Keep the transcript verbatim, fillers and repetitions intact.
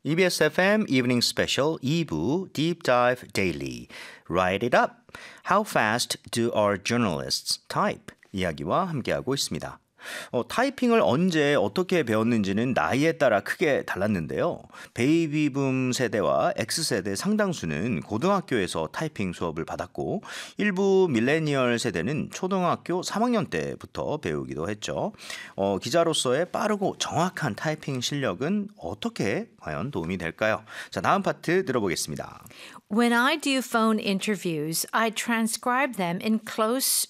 이비에스 에프엠 Evening Special 이 부 Deep Dive Daily Write it up. How fast do our journalists type? 이야기와 함께하고 있습니다. 어, 타이핑을 언제 어떻게 배웠는지는 나이에 따라 크게 달랐는데요. 베이비붐 세대와 X세대 상당수는 고등학교에서 타이핑 수업을 받았고 일부 밀레니얼 세대는 초등학교 삼 학년 때부터 배우기도 했죠. 어, 기자로서의 빠르고 정확한 타이핑 실력은 어떻게 과연 도움이 될까요? 자, 다음 파트 들어보겠습니다. When I do phone interviews, I transcribe them in close